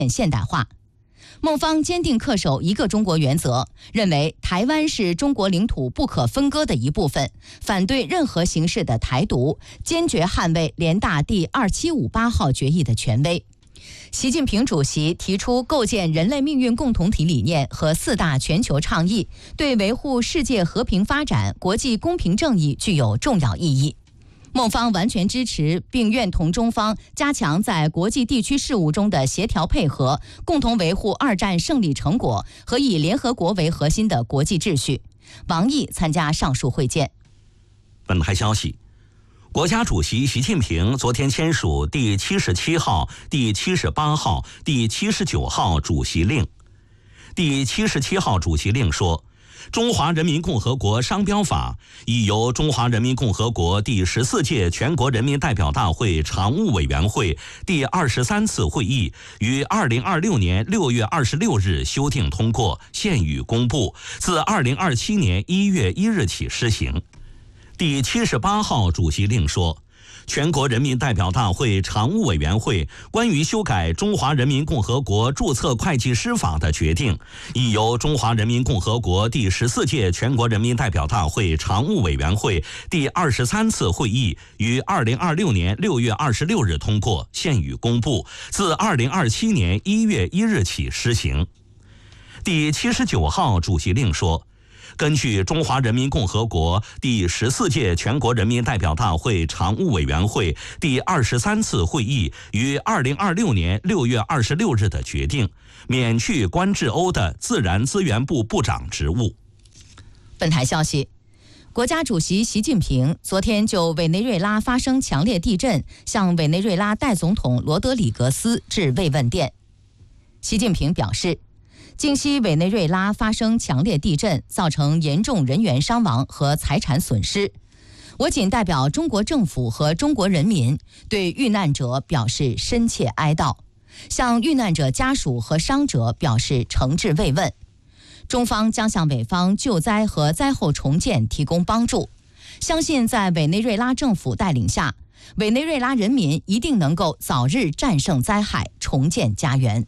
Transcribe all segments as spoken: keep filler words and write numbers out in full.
现代化。孟方坚定恪守一个中国原则，认为台湾是中国领土不可分割的一部分，反对任何形式的台独，坚决捍卫联大第二七五八号决议的权威。习近平主席提出构建人类命运共同体理念和四大全球倡议，对维护世界和平发展、国际公平正义具有重要意义。孟方完全支持并愿同中方加强在国际地区事务中的协调配合，共同维护二战胜利成果和以联合国为核心的国际秩序。王毅参加上述会见。 本台消息，国家主席习近平昨天签署第七十七号、第七十八号、第七十九号主席令。第七十七号主席令说，中华人民共和国商标法已由中华人民共和国第十四届全国人民代表大会常务委员会第二十三次会议于二零二六年六月二十六日修订通过，现予公布，自二零二七年一月一日起施行。第七十八号主席令说，全国人民代表大会常务委员会关于修改中华人民共和国注册会计师法的决定，已由中华人民共和国第十四届全国人民代表大会常务委员会第二十三次会议于二零二六年六月二十六日通过，现予公布，自二零二七年一月一日起施行。第七十九号主席令说，根据中华人民共和国第十四届全国人民代表大会常务委员会第二十三次会议于二零二六年六月二十六日的决定，免去关志欧的自然资源部部长职务。 本台消息，国家主席习近平昨天就委内瑞拉发生强烈地震，向委内瑞拉代总统罗德里格斯致慰问电。习近平表示，近期委内瑞拉发生强烈地震，造成严重人员伤亡和财产损失。我谨代表中国政府和中国人民对遇难者表示深切哀悼，向遇难者家属和伤者表示诚挚慰问。中方将向委方救灾和灾后重建提供帮助，相信在委内瑞拉政府带领下，委内瑞拉人民一定能够早日战胜灾害，重建家园。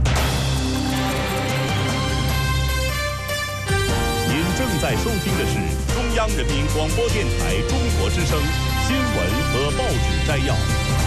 正在收听的是中央人民广播电台中国之声新闻和报纸摘要。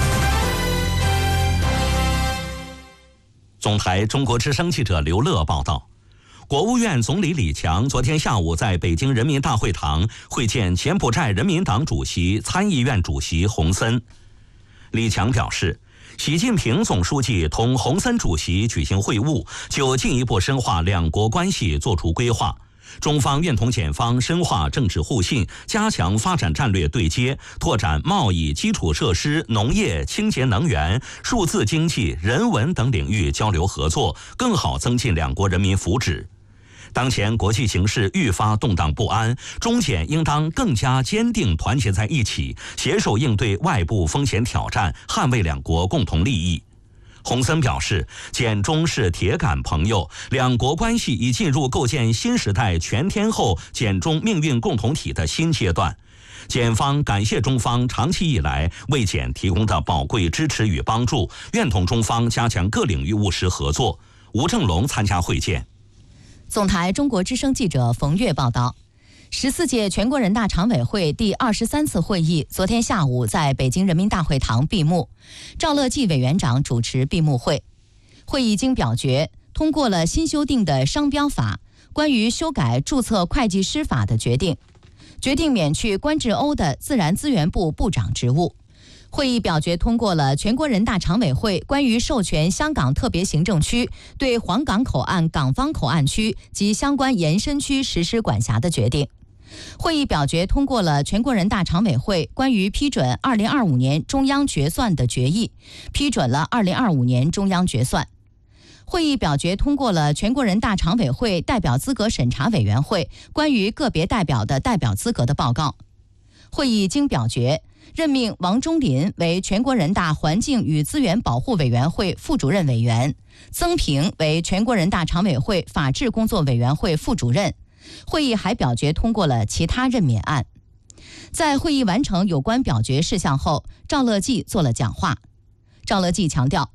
总台中国之声记者刘乐报道，国务院总理李强昨天下午在北京人民大会堂会见柬埔寨人民党主席、参议院主席洪森。李强表示，习近平总书记同洪森主席举行会晤，就进一步深化两国关系作出规划。中方愿同柬方深化政治互信，加强发展战略对接，拓展贸易、基础设施、农业、清洁能源、数字经济、人文等领域交流合作，更好增进两国人民福祉。当前国际形势愈发动荡不安，中柬应当更加坚定团结在一起，携手应对外部风险挑战，捍卫两国共同利益。洪森表示，柬中是铁杆朋友，两国关系已进入构建新时代全天候柬中命运共同体的新阶段。柬方感谢中方长期以来为柬提供的宝贵支持与帮助，愿同中方加强各领域务实合作。吴正龙参加会见。 总台中国之声记者冯月报道，十四届全国人大常委会第二十三次会议昨天下午在北京人民大会堂闭幕，赵乐际委员长主持闭幕会。会议经表决通过了新修订的商标法、关于修改注册会计师法的决定，决定免去关志欧的自然资源部部长职务。会议表决通过了全国人大常委会关于授权香港特别行政区对黄港口岸港方口岸区及相关延伸区实施管辖的决定。会议表决通过了全国人大常委会关于批准二零二五年中央决算的决议，批准了二零二五年中央决算。会议表决通过了全国人大常委会代表资格审查委员会关于个别代表的代表资格的报告。会议经表决任命王忠林为全国人大环境与资源保护委员会副主任委员，曾平为全国人大常委会法制工作委员会副主任。会议还表决通过了其他任免案。在会议完成有关表决事项后，赵乐际做了讲话。赵乐际强调，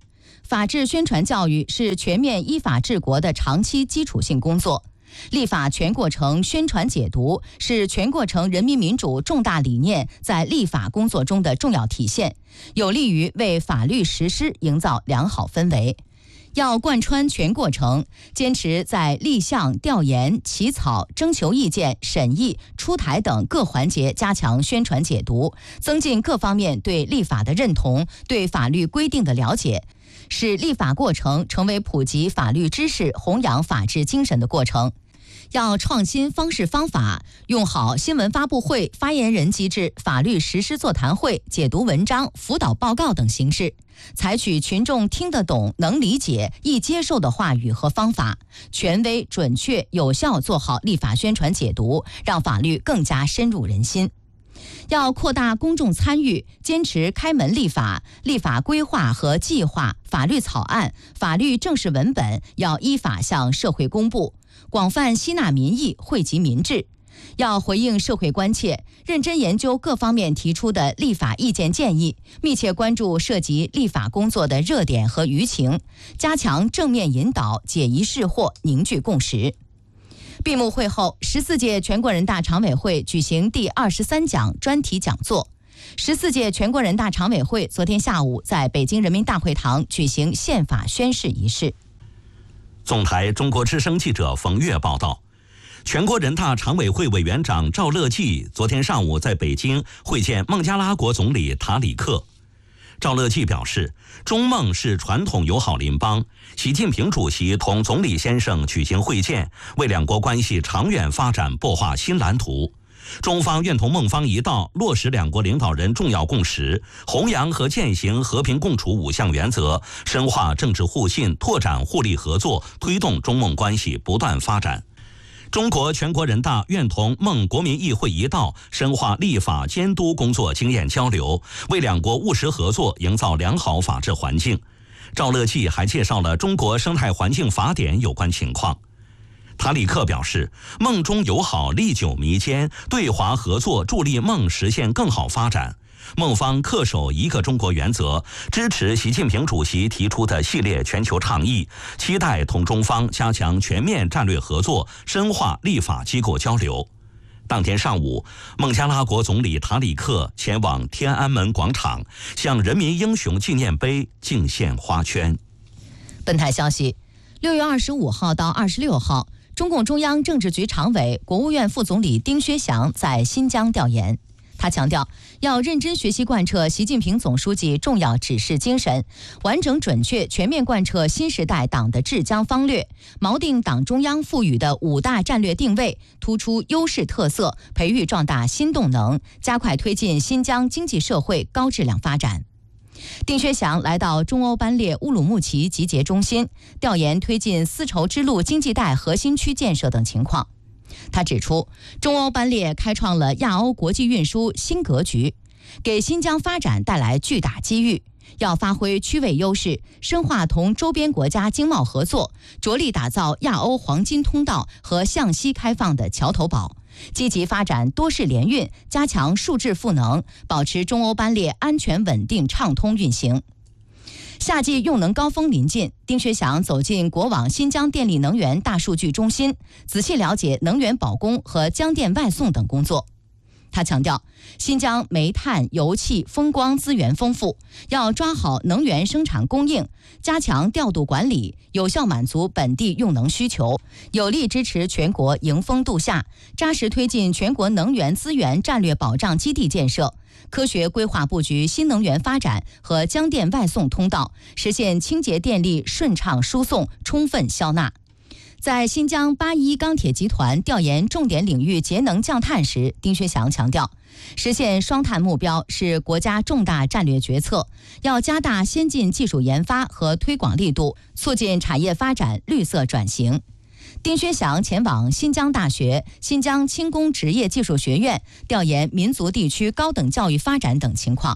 法治宣传教育是全面依法治国的长期基础性工作。立法全过程宣传解读是全过程人民民主重大理念在立法工作中的重要体现，有利于为法律实施营造良好氛围。要贯穿全过程，坚持在立项、调研、起草、征求意见、审议、出台等各环节加强宣传解读，增进各方面对立法的认同、对法律规定的了解，使立法过程成为普及法律知识、弘扬法治精神的过程。要创新方式方法，用好新闻发布会、发言人机制、法律实施座谈会、解读文章、辅导报告等形式，采取群众听得懂、能理解、易接受的话语和方法，权威、准确、有效做好立法宣传解读，让法律更加深入人心。要扩大公众参与，坚持开门立法，立法规划和计划、法律草案、法律正式文本要依法向社会公布，广泛吸纳民意，惠及民智。要回应社会关切，认真研究各方面提出的立法意见建议，密切关注涉及立法工作的热点和舆情，加强正面引导，解疑释惑，凝聚共识。闭幕会后，十四届全国人大常委会举行第二十三讲专题讲座。十四届全国人大常委会昨天下午在北京人民大会堂举行宪法宣誓仪式。 总台中国之声记者冯月报道，全国人大常委会委员长赵乐际昨天上午在北京会见孟加拉国总理塔里克。赵乐际表示，中孟是传统友好邻邦，习近平主席同总理先生举行会见，为两国关系长远发展擘画新蓝图。中方愿同孟方一道，落实两国领导人重要共识，弘扬和践行和平共处五项原则，深化政治互信，拓展互利合作，推动中孟关系不断发展。中国全国人大愿同孟国民议会一道，深化立法监督工作经验交流，为两国务实合作营造良好法治环境。赵乐际还介绍了中国生态环境法典有关情况。塔里克表示，孟中友好历久弥坚，对华合作助力孟实现更好发展。孟方恪守一个中国原则，支持习近平主席提出的系列全球倡议，期待同中方加强全面战略合作，深化立法机构交流。当天上午，孟加拉国总理塔里克前往天安门广场，向人民英雄纪念碑敬献花圈。 本台消息，六月二十五号到二十六号，中共中央政治局常委、国务院副总理丁薛祥在新疆调研。他强调，要认真学习贯彻习近平总书记重要指示精神，完整准确全面贯彻新时代党的治疆方略，锚定党中央赋予的五大战略定位，突出优势特色，培育壮大新动能，加快推进新疆经济社会高质量发展。丁薛祥来到中欧班列乌鲁木齐集结中心，调研推进丝绸之路经济带核心区建设等情况。他指出，中欧班列开创了亚欧国际运输新格局，给新疆发展带来巨大机遇。要发挥区位优势，深化同周边国家经贸合作，着力打造亚欧黄金通道和向西开放的桥头堡，积极发展多式联运，加强数字赋能，保持中欧班列安全稳定畅通运行。夏季用能高峰临近，丁薛祥走进国网新疆电力能源大数据中心，仔细了解能源保供和江电外送等工作。他强调，新疆煤炭、油气、风光资源丰富，要抓好能源生产供应，加强调度管理，有效满足本地用能需求，有力支持全国迎风度夏，扎实推进全国能源资源战略保障基地建设，科学规划布局新能源发展和江电外送通道，实现清洁电力顺畅输送，充分消纳。在新疆八一钢铁集团调研重点领域节能降碳时，丁薛祥强调，实现双碳目标是国家重大战略决策，要加大先进技术研发和推广力度，促进产业发展绿色转型。丁薛祥前往新疆大学、新疆轻工职业技术学院调研民族地区高等教育发展等情况。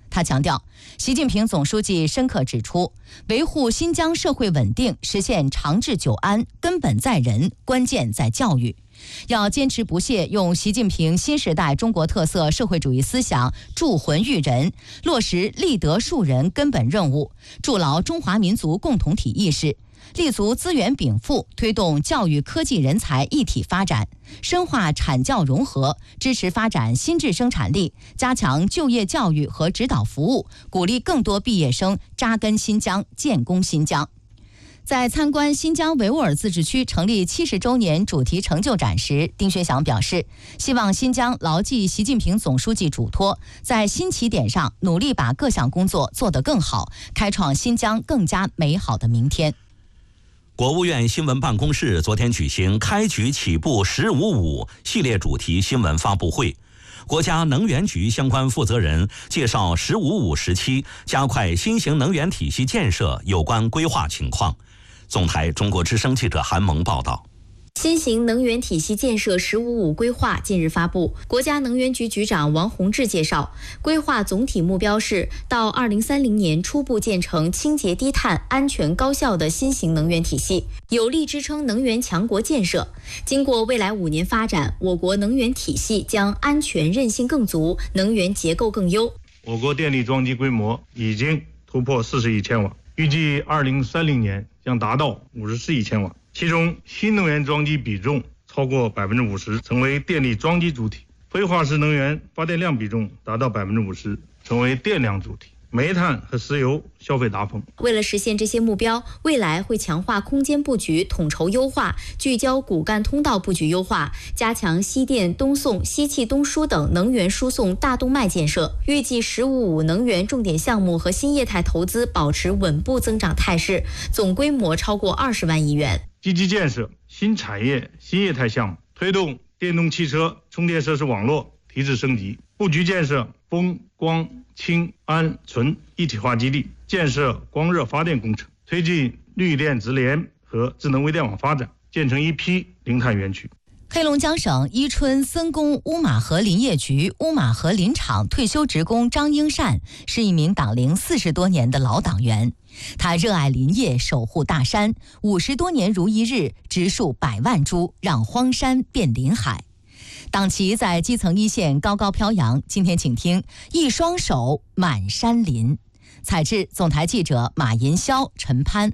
他强调，习近平总书记深刻指出，维护新疆社会稳定、实现长治久安，根本在人，关键在教育。要坚持不懈用习近平新时代中国特色社会主义思想铸魂育人，落实立德树人根本任务，筑牢中华民族共同体意识，立足资源禀赋，推动教育科技人才一体发展，深化产教融合，支持发展新质生产力，加强就业教育和指导服务，鼓励更多毕业生扎根新疆，建功新疆。在参观新疆维吾尔自治区成立七十周年主题成就展时，丁薛祥表示，希望新疆牢记习近平总书记嘱托，在新起点上努力把各项工作做得更好，开创新疆更加美好的明天。 国务院新闻办公室昨天举行开局起步十五五系列主题新闻发布会，国家能源局相关负责人介绍十五五时期加快新型能源体系建设有关规划情况。总台中国之声记者韩萌报道。 新型能源体系建设“十五五”规划近日发布，国家能源局局长王洪志介绍，规划总体目标是到二零三零年初步建成清洁低碳、安全高效的新型能源体系，有力支撑能源强国建设。经过未来五年发展，我国能源体系将安全韧性更足，能源结构更优。 我国电力装机规模已经突破四十亿千瓦，预计二零三零年将达到五十四亿千瓦。其中，新能源装机比重超过百分之五十，成为电力装机主体；非化石能源发电量比重达到百分之五十，成为电量主体；煤炭和石油消费达峰。 为了实现这些目标，未来会强化空间布局统筹优化，聚焦骨干通道布局优化，加强西电东送、西气东输等能源输送大动脉建设。预计“十五五”能源重点项目和新业态投资保持稳步增长态势，总规模超过二十万亿元。 积极建设新产业、新业态项目，推动电动汽车充电设施网络提质升级，布局建设风光氢氨醇一体化基地，建设光热发电工程，推进绿电直联和智能微电网发展，建成一批零碳园区。 黑龙江省伊春森工乌马河林业局乌马河林场退休职工张英善是一名党龄四十多年的老党员，他热爱林业，守护大山，五十多年如一日，植树百万株，让荒山变林海。党旗在基层一线高高飘扬。今天请听一双手满山林。采制总台记者马银霄、陈潘。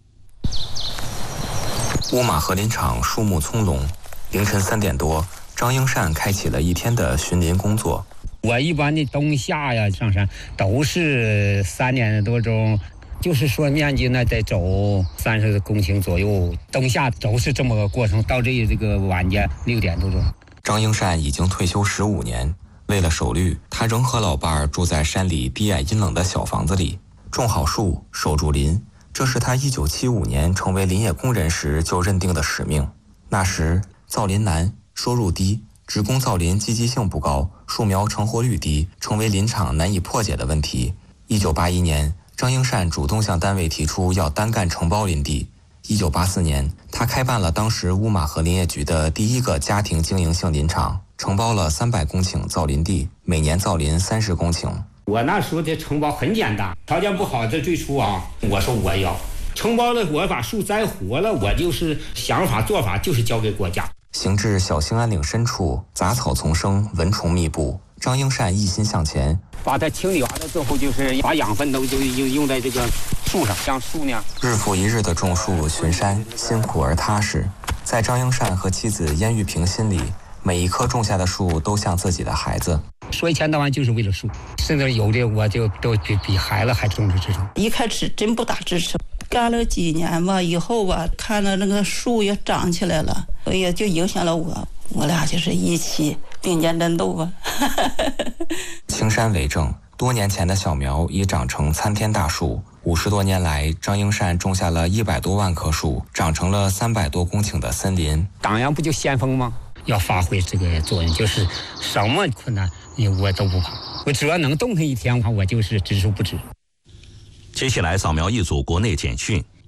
乌马河林场树木葱茏，凌晨三点多，张英善开启了一天的巡林工作。 我一般的冬夏呀上山都是三点多钟，就是说面积呢得走三十公顷左右，冬夏都是这么个过程，到这这个晚间六点多钟。 张英善已经退休十五年，为了守绿，他仍和老伴儿住在山里低矮阴冷的小房子里，种好树，守住林，这是他一九七五年成为林业工人时就认定的使命。那时造林难，收入低，职工造林积极性不高，树苗成活率低，成为林场难以破解的问题。一九八一年，张英善主动向单位提出要单干承包林地。一九八四年，他开办了当时乌马河林业局的第一个家庭经营性林场，承包了三百公顷造林地，每年造林三十公顷。 我那时候的承包很简单，条件不好，这最初啊，我说我要承包了，我把树栽活了，我就是想法做法就是交给国家。 行至小兴安岭深处，杂草丛生，蚊虫密布。张英善一心向前， 把它清理完了之后，就是把养分都就用用在这个树上，像树呢。 日复一日的种树巡山，辛苦而踏实。在张英善和妻子燕玉萍心里，每一棵种下的树都像自己的孩子。 说一千到万就是为了树，甚至有的我就都比比孩子还重视这种。 一开始真不大支持，干了几年吧，以后吧，看到那个树也长起来了，也就影响了我，我俩就是一起并肩战斗吧。 青山为证，多年前的小苗已长成参天大树。五十多年来，张英善种下了一百多万棵树，长成了三百多公顷的森林。 党员不就先锋吗？要发挥这个作用，就是什么困难我都不怕，我只要能动弹一天，我就是只手不止。 接下来扫描一组国内简讯。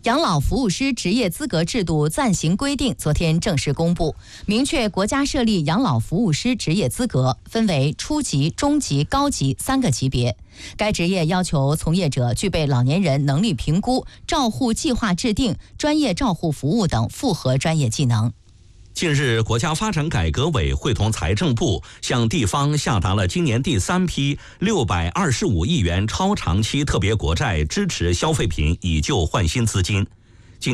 养老服务师职业资格制度暂行规定昨天正式公布，明确国家设立养老服务师职业资格，分为初级、中级、高级三个级别。该职业要求从业者具备老年人能力评估、照护计划制定、专业照护服务等复合专业技能。 近日，国家发展改革委会同财政部向地方下达了今年第三批六百二十五亿元超长期特别国债支持消费品以旧换新资金。